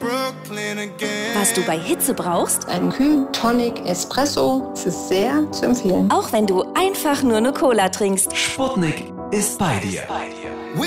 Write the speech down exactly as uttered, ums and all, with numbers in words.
Was du bei Hitze brauchst? Einen kühlen Tonic Espresso. Es ist sehr zu empfehlen. Auch wenn du einfach nur eine Cola trinkst. Sputnik ist bei dir.